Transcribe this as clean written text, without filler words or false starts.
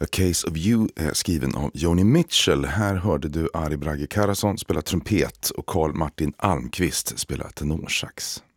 A Case of You är skriven av Joni Mitchell. Här hörde du Ari Bragi Karasson spela trumpet och Carl Martin Almqvist spela tenorsax.